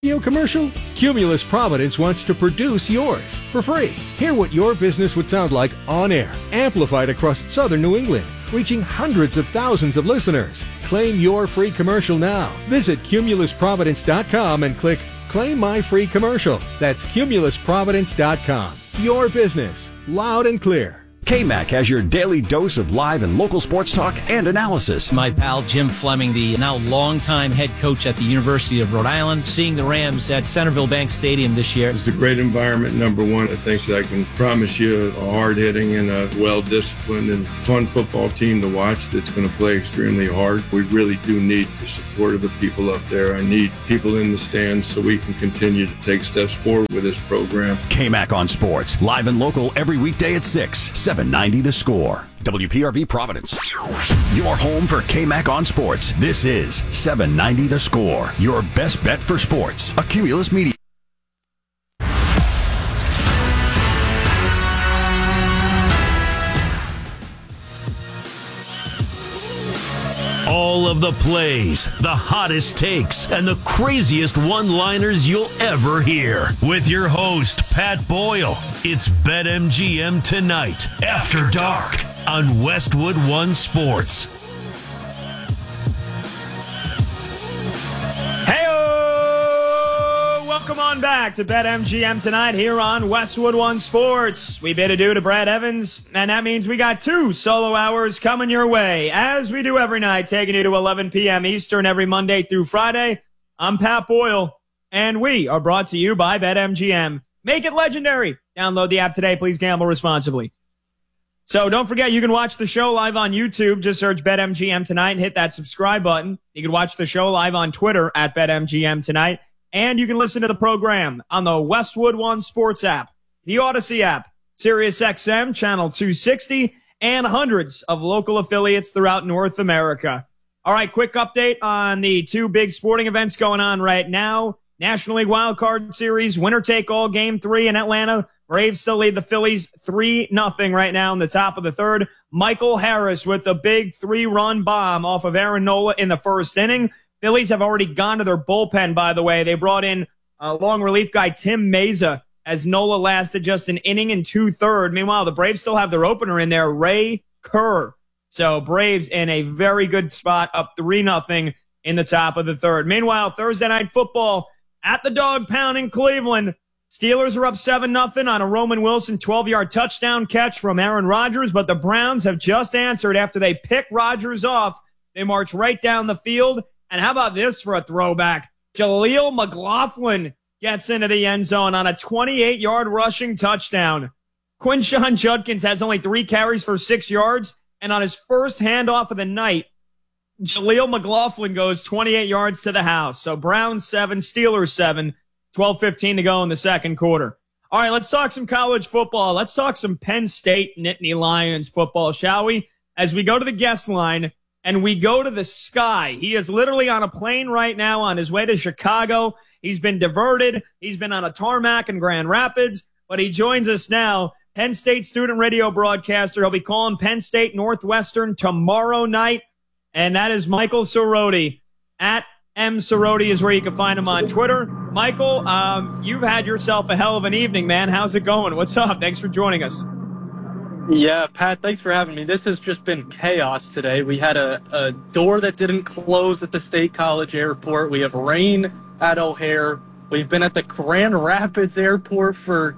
Radio commercial? Cumulus Providence wants to produce yours for free. Hear what your business would sound like on air, amplified across southern New England, reaching hundreds of thousands of listeners. Claim your free commercial now. Visit cumulusprovidence.com and click Claim My Free Commercial. That's cumulusprovidence.com. Your business, loud and clear. KMAC has your daily dose of live and local sports talk and analysis. My pal Jim Fleming, the now longtime head coach at the University of Rhode Island, seeing the Rams at Centerville Bank Stadium this year. It's a great environment, number one. I think I can promise you a hard-hitting and a well-disciplined and fun football team to watch that's going to play extremely hard. We really do need the support of the people up there. I need people in the stands so we can continue to take steps forward with this program. KMAC on Sports, live and local every weekday at 6, 790 The Score. WPRV Providence. Your home for KMAC on Sports. This is 790 The Score. Your best bet for sports. A Cumulus Media. All of the plays, the hottest takes, and the craziest one-liners you'll ever hear. With your host, Pat Boyle. It's BetMGM Tonight, After Dark, on Westwood One Sports. Hey-o! Welcome on back to BetMGM Tonight here on Westwood One Sports. We bid adieu to Brad Evans, and that means we got 2 solo hours coming your way, as we do every night, taking you to 11 p.m. Eastern every Monday through Friday. I'm Pat Boyle, and we are brought to you by BetMGM. Make it legendary. Download the app today. Please gamble responsibly. So don't forget, you can watch the show live on YouTube. Just search BetMGM Tonight and hit that subscribe button. You can watch the show live on Twitter at BetMGM Tonight. And you can listen to the program on the Westwood One Sports app, the Odyssey app, SiriusXM, Channel 260, and hundreds of local affiliates throughout North America. All right, quick update on the 2 big sporting events going on right now. National League Wild Card Series, winner-take-all Game 3 in Atlanta. Braves still lead the Phillies 3-0 right now in the top of the third. Michael Harris with the big 3-run bomb off of Aaron Nola in the first inning. Phillies have already gone to their bullpen, by the way. They brought in long relief guy Tim Meza as Nola lasted just an inning and 2/3. Meanwhile, the Braves still have their opener in there, Ray Kerr. So Braves in a very good spot, up 3-0 in the top of the third. Meanwhile, Thursday Night Football at the Dog Pound in Cleveland. Steelers are up 7-0 on a Roman Wilson 12-yard touchdown catch from Aaron Rodgers, but the Browns have just answered after they pick Rodgers off. They march right down the field. And how about this for a throwback? Jaleel McLaughlin gets into the end zone on a 28-yard rushing touchdown. Quinshon Judkins has only 3 carries for 6 yards, and on his first handoff of the night, Jaleel McLaughlin goes 28 yards to the house. So Browns 7, Steelers 7, 12:15 to go in the second quarter. All right, let's talk some college football. Let's talk some Penn State Nittany Lions football, shall we? As we go to the guest line, and we go to the sky. He is literally on a plane right now on his way to Chicago. He's been diverted. He's been on a tarmac in Grand Rapids, but he joins us now. Penn State student radio broadcaster. He'll be calling Penn State Northwestern tomorrow night, and that is Michael Cerroti. At M. Cerroti is where you can find him on Twitter. Michael, you've had yourself a hell of an evening, man. How's it going? What's up? Thanks for joining us. Yeah, Pat, thanks for having me. This has just been chaos today. We had a door that didn't close at the State College Airport. We have rain at O'Hare. We've been at the Grand Rapids Airport for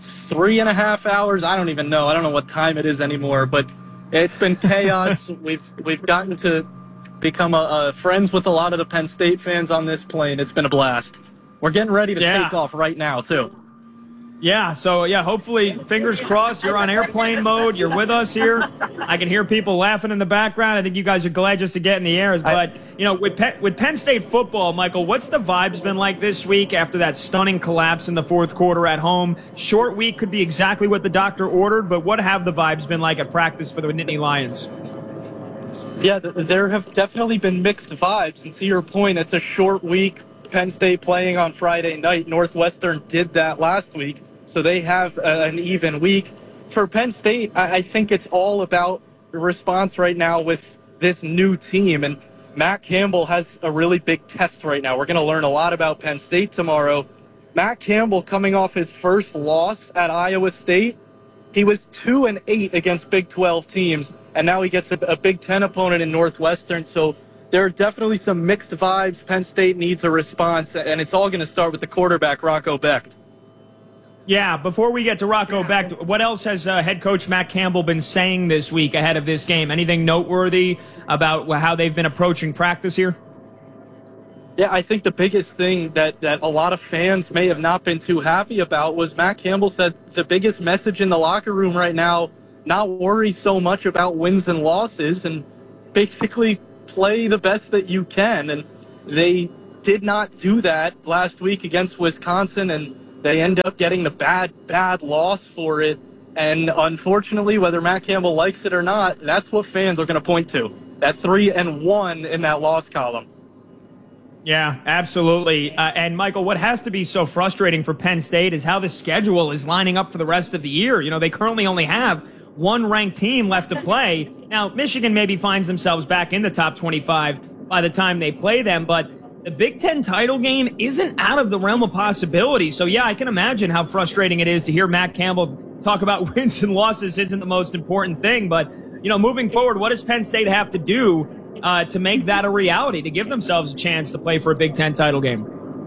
3.5 hours. I don't even know. I don't know what time it is anymore, but it's been chaos. We've gotten to become friends with a lot of the Penn State fans on this plane. It's been a blast. We're getting ready to take off right now, too. Yeah, so, hopefully, fingers crossed, you're on airplane mode, you're with us here. I can hear people laughing in the background. I think you guys are glad just to get in the air. But, with Penn State football, Michael, what's the vibes been like this week after that stunning collapse in the fourth quarter at home? Short week could be exactly what the doctor ordered, but what have the vibes been like at practice for the Nittany Lions? Yeah, there have definitely been mixed vibes. And to your point, it's a short week. Penn State playing on Friday night. Northwestern did that last week. So they have an even week. For Penn State, I think it's all about the response right now with this new team. And Matt Campbell has a really big test right now. We're going to learn a lot about Penn State tomorrow. Matt Campbell coming off his first loss at Iowa State. He was 2-8 against Big 12 teams, and now he gets a Big 10 opponent in Northwestern. So there are definitely some mixed vibes. Penn State needs a response, and it's all going to start with the quarterback, Rocco Becht. Yeah, before we get to Rocco Becht, what else has head coach Matt Campbell been saying this week ahead of this game? Anything noteworthy about how they've been approaching practice here? Yeah, I think the biggest thing that a lot of fans may have not been too happy about was Matt Campbell said the biggest message in the locker room right now, not worry so much about wins and losses and basically play the best that you can. And they did not do that last week against Wisconsin, and they end up getting the bad loss for it. And unfortunately, whether Matt Campbell likes it or not, that's what fans are going to point to. That 3-1 in that loss column. Yeah, absolutely. And Michael, what has to be so frustrating for Penn State is how the schedule is lining up for the rest of the year. You know, they currently only have one ranked team left to play. Now, Michigan maybe finds themselves back in the top 25 by the time they play them, but the Big Ten title game isn't out of the realm of possibility. So, yeah, I can imagine how frustrating it is to hear Matt Campbell talk about wins and losses isn't the most important thing. But, you know, moving forward, what does Penn State have to do to make that a reality, to give themselves a chance to play for a Big Ten title game?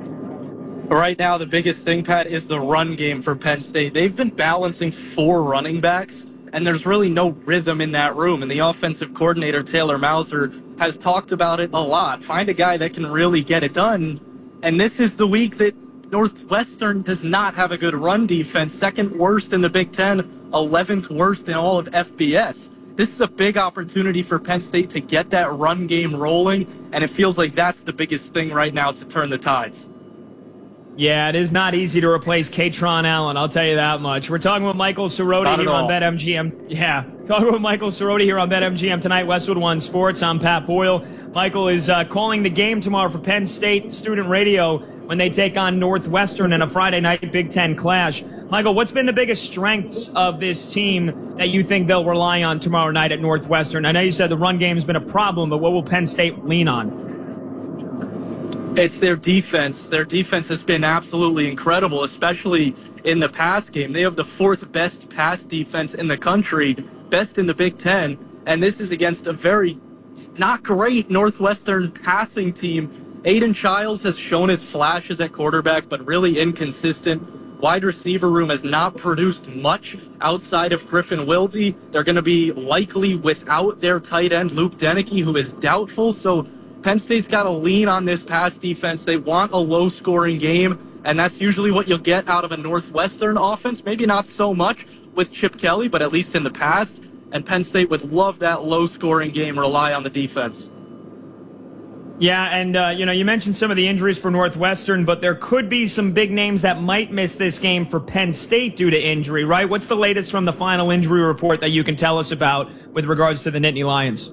Right now, the biggest thing, Pat, is the run game for Penn State. They've been balancing 4 running backs, and there's really no rhythm in that room. And the offensive coordinator, Taylor Mauser, has talked about it a lot. Find a guy that can really get it done. And this is the week that Northwestern does not have a good run defense. 2nd worst in the Big Ten, 11th worst in all of FBS. This is a big opportunity for Penn State to get that run game rolling, and it feels like that's the biggest thing right now to turn the tides. Yeah, it is not easy to replace Katron Allen, I'll tell you that much. We're talking with Michael Cerroti here on BetMGM. Yeah, talking with Michael Cerroti here on BetMGM tonight, Westwood One Sports. I'm Pat Boyle. Michael is calling the game tomorrow for Penn State Student Radio when they take on Northwestern in a Friday night Big Ten clash. Michael, what's been the biggest strengths of this team that you think they'll rely on tomorrow night at Northwestern? I know you said the run game has been a problem, but what will Penn State lean on? It's their defense. Their defense has been absolutely incredible, especially in the pass game. They have the 4th best pass defense in the country, best in the Big Ten, and this is against a very not great Northwestern passing team. Aiden Childs has shown his flashes at quarterback, but really inconsistent. Wide receiver room has not produced much outside of Griffin Wilde. They're going to be likely without their tight end, Luke Deneke, who is doubtful. So Penn State's got to lean on this pass defense. They want a low-scoring game, and that's usually what you'll get out of a Northwestern offense. Maybe not so much with Chip Kelly, but at least in the past. And Penn State would love that low-scoring game, rely on the defense. Yeah, and, you mentioned some of the injuries for Northwestern, but there could be some big names that might miss this game for Penn State due to injury, right? What's the latest from the final injury report that you can tell us about with regards to the Nittany Lions?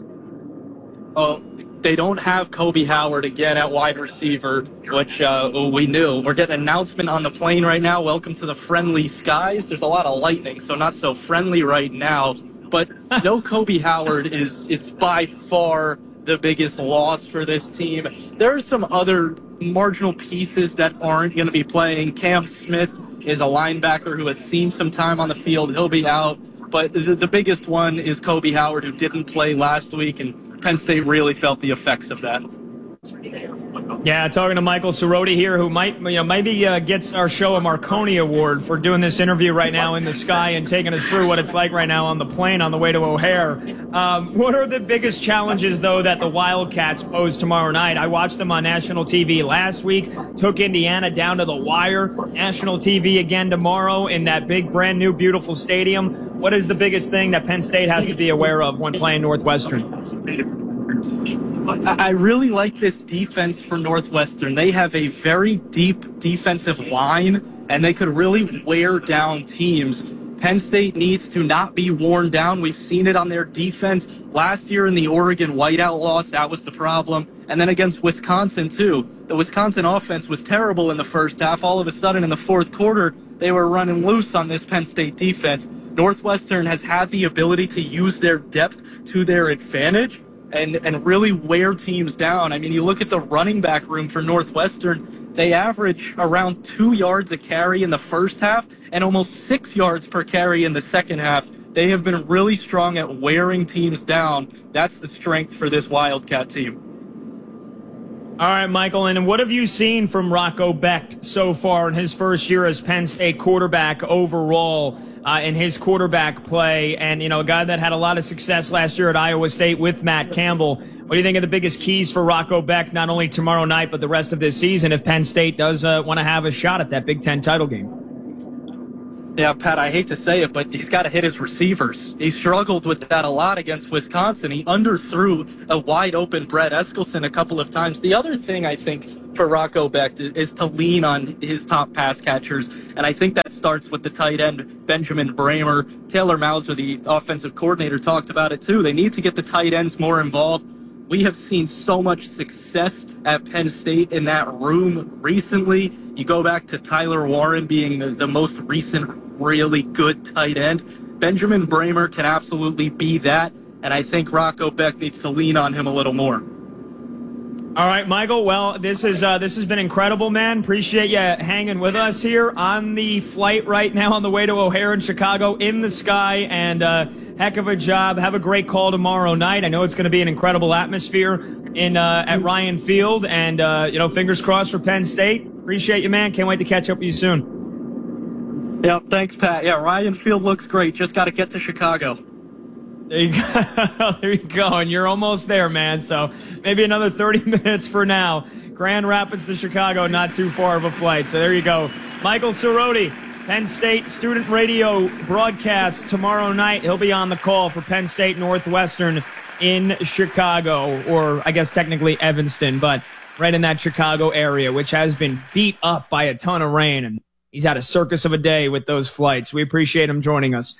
They don't have Kobe Howard again at wide receiver, which we knew. We're getting an announcement on the plane right now. Welcome to the friendly skies. There's a lot of lightning, so not so friendly right now. But no Kobe Howard is by far the biggest loss for this team. There are some other marginal pieces that aren't going to be playing. Cam Smith is a linebacker who has seen some time on the field. He'll be out. But the biggest one is Kobe Howard, who didn't play last week, and Penn State really felt the effects of that. Yeah, talking to Michael Cerroti here, who maybe gets our show a Marconi Award for doing this interview right now in the sky and taking us through what it's like right now on the plane on the way to O'Hare. What are the biggest challenges, though, that the Wildcats pose tomorrow night? I watched them on national TV last week, took Indiana down to the wire. National TV again tomorrow in that big, brand new, beautiful stadium. What is the biggest thing that Penn State has to be aware of when playing Northwestern? I really like this defense for Northwestern. They have a very deep defensive line, and they could really wear down teams. Penn State needs to not be worn down. We've seen it on their defense. Last year in the Oregon whiteout loss, that was the problem. And then against Wisconsin, too. The Wisconsin offense was terrible in the first half. All of a sudden, in the fourth quarter, they were running loose on this Penn State defense. Northwestern has had the ability to use their depth to their advantage, and really wear teams down. I mean, you look at the running back room for Northwestern, they average around 2 yards a carry in the first half and almost 6 yards per carry in the second half. They have been really strong at wearing teams down. That's the strength for this Wildcat team. All right, Michael, and what have you seen from Rocco Becht so far in his first year as Penn State quarterback overall in his quarterback play? And, a guy that had a lot of success last year at Iowa State with Matt Campbell. What do you think are the biggest keys for Rocco Becht, not only tomorrow night, but the rest of this season if Penn State does want to have a shot at that Big Ten title game? Yeah, Pat, I hate to say it, but he's got to hit his receivers. He struggled with that a lot against Wisconsin. He underthrew a wide-open Brett Eskelson a couple of times. The other thing, I think, for Rocco Becht is to lean on his top pass catchers, and I think that starts with the tight end, Benjamin Bramer. Taylor Mauser, the offensive coordinator, talked about it, too. They need to get the tight ends more involved. We have seen so much success at Penn State in that room recently. You go back to Tyler Warren being the most recent really good tight end. Benjamin Bramer can absolutely be that, and I think Rocco Becht needs to lean on him a little more. All right, Michael. Well, this has been incredible, man. Appreciate you hanging with us here on the flight right now on the way to O'Hare in Chicago in the sky, and heck of a job. Have a great call tomorrow night. I know it's going to be an incredible atmosphere at Ryan Field, and fingers crossed for Penn State. Appreciate you, man. Can't wait to catch up with you soon. Yeah, thanks, Pat. Yeah, Ryan Field looks great. Just got to get to Chicago. There you go. There you go. And you're almost there, man. So maybe another 30 minutes for now. Grand Rapids to Chicago, not too far of a flight. So there you go. Michael Cerroti, Penn State student radio broadcast tomorrow night. He'll be on the call for Penn State Northwestern in Chicago, or I guess technically Evanston, but right in that Chicago area, which has been beat up by a ton of rain. And he's had a circus of a day with those flights. We appreciate him joining us.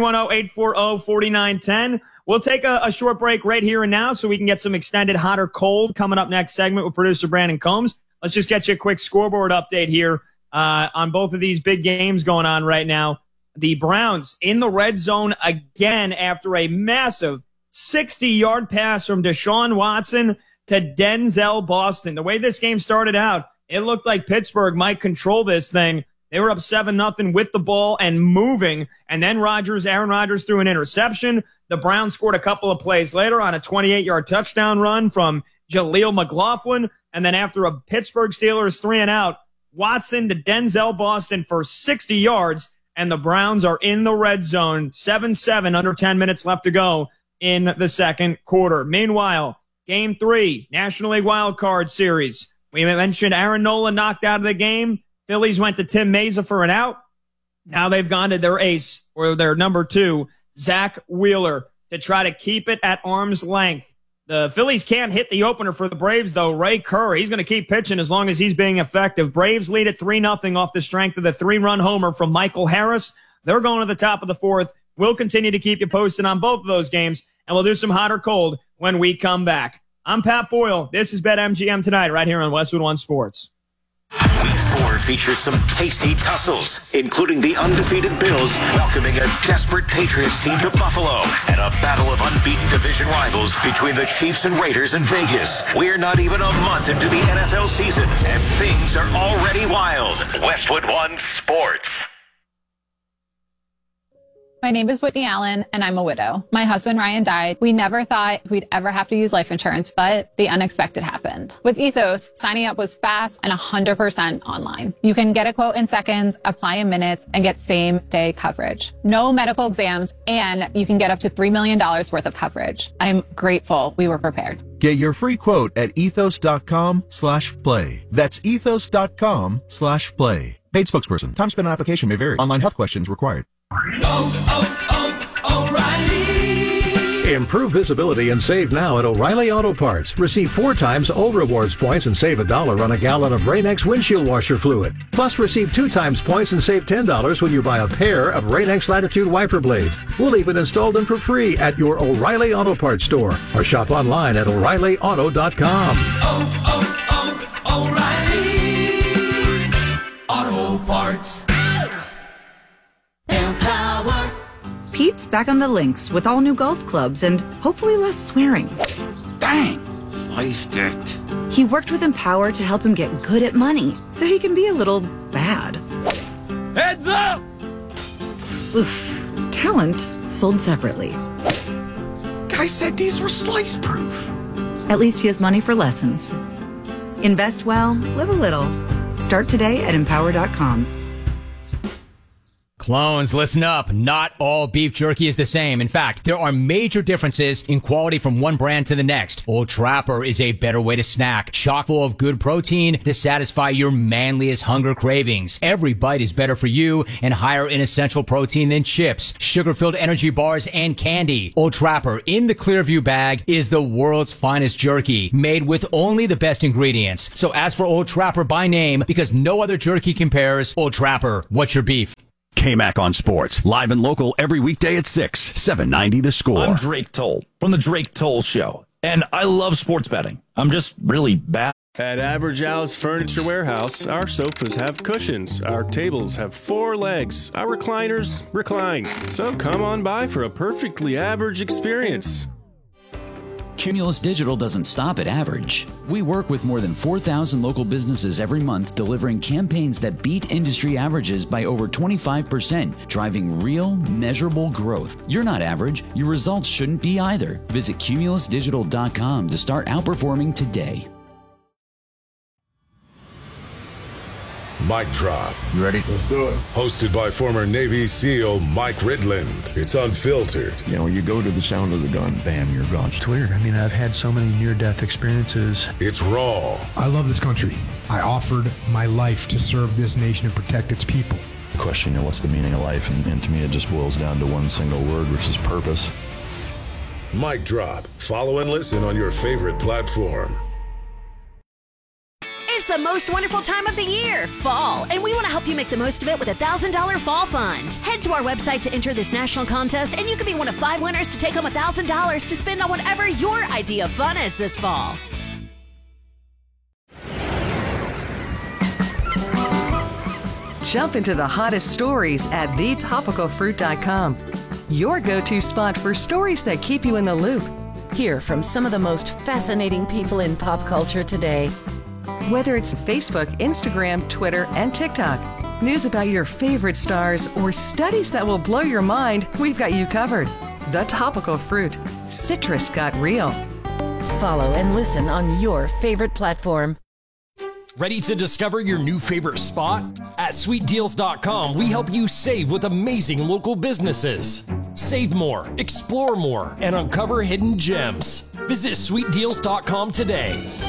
310-840-4910. We'll take a short break right here and now so we can get some extended hot or cold coming up next segment with producer Brandon Combs. Let's just get you a quick scoreboard update here on both of these big games going on right now. The Browns in the red zone again after a massive 60-yard pass from Deshaun Watson to Denzel Boston. The way this game started out, it looked like Pittsburgh might control this thing. They were up 7-0 with the ball and moving, and then Aaron Rodgers threw an interception. The Browns scored a couple of plays later on a 28-yard touchdown run from Jaleel McLaughlin, and then after a Pittsburgh Steelers 3-and-out, Watson to Denzel Boston for 60 yards, and the Browns are in the red zone, 7-7, under 10 minutes left to go in the second quarter. Meanwhile, Game 3, National League Wild Card Series. We mentioned Aaron Nola knocked out of the game. Phillies went to Tim Mesa for an out. Now they've gone to their ace, or their number 2, Zach Wheeler, to try to keep it at arm's length. The Phillies can't hit the opener for the Braves, though. Ray Kerr, he's going to keep pitching as long as he's being effective. Braves lead at 3-0 off the strength of the 3-run homer from Michael Harris. They're going to the top of the fourth. We'll continue to keep you posted on both of those games, and we'll do some hot or cold when we come back. I'm Pat Boyle. This is BetMGM Tonight right here on Westwood One Sports. Week 4 features some tasty tussles, including the undefeated Bills welcoming a desperate Patriots team to Buffalo and a battle of unbeaten division rivals between the Chiefs and Raiders in Vegas. We're not even a month into the NFL season, and things are already wild. Westwood One Sports. My name is Whitney Allen, and I'm a widow. My husband, Ryan, died. We never thought we'd ever have to use life insurance, but the unexpected happened. With Ethos, signing up was fast and 100% online. You can get a quote in seconds, apply in minutes, and get same-day coverage. No medical exams, and you can get up to $3 million worth of coverage. I'm grateful we were prepared. Get your free quote at ethos.com/play. That's ethos.com/play. Paid spokesperson. Time spent on application may vary. Online health questions required. O'Reilly. Improve visibility and save now at O'Reilly Auto Parts. Receive 4 times old rewards points and save $1 on a gallon of Rain-X windshield washer fluid. Plus, receive 2 times points and save $10 when you buy a pair of Rain-X Latitude wiper blades. We'll even install them for free at your O'Reilly Auto Parts store or shop online at O'ReillyAuto.com. O'Reilly Auto Parts. Pete's back on the links with all new golf clubs and hopefully less swearing. Dang, sliced it. He worked with Empower to help him get good at money, so he can be a little bad. Heads up! Oof. Talent sold separately. Guy said these were slice-proof. At least he has money for lessons. Invest well, live a little. Start today at Empower.com. Clones, listen up. Not all beef jerky is the same. In fact, there are major differences in quality from one brand to the next. Old Trapper is a better way to snack, chock full of good protein to satisfy your manliest hunger cravings. Every bite is better for you and higher in essential protein than chips, sugar-filled energy bars, and candy. Old Trapper in the Clearview bag is the world's finest jerky, made with only the best ingredients. So ask for Old Trapper by name because no other jerky compares. Old Trapper, what's your beef? KMAC on Sports, live and local every weekday at 6, 790 The Score. I'm Drake Toll from The Drake Toll Show, and I love sports betting. I'm just really bad. At Average Al's Furniture Warehouse, our sofas have cushions, our tables have 4 legs, our recliners recline. So come on by for a perfectly average experience. Cumulus Digital doesn't stop at average. We work with more than 4,000 local businesses every month, delivering campaigns that beat industry averages by over 25%, driving real, measurable growth. You're not average. Your results shouldn't be either. Visit cumulusdigital.com to start outperforming today. Mic Drop. You ready? Let's do it. Hosted by former Navy SEAL Mike Ridland. It's unfiltered. You know, you go to the sound of the gun, bam, you're gone. It's weird. I mean, I've had so many near-death experiences. It's raw. I love this country. I offered my life to serve this nation and protect its people. The question, you know, what's the meaning of life? And to me, it just boils down to one single word, which is purpose. Mic Drop. Follow and listen on your favorite platform. It's the most wonderful time of the year, fall, and we want to help you make the most of it with a $1,000 fall fund. Head to our website to enter this national contest, and you could be one of 5 winners to take home $1,000 to spend on whatever your idea of fun is this fall. Jump into the hottest stories at thetopicalfruit.com. Your go-to spot for stories that keep you in the loop. Hear from some of the most fascinating people in pop culture today. Whether it's Facebook, Instagram, Twitter, and TikTok, news about your favorite stars, or studies that will blow your mind, we've got you covered. The Topical Fruit. Citrus got real. Follow and listen on your favorite platform. Ready to discover your new favorite spot? At SweetDeals.com, we help you save with amazing local businesses. Save more, explore more, and uncover hidden gems. Visit SweetDeals.com today.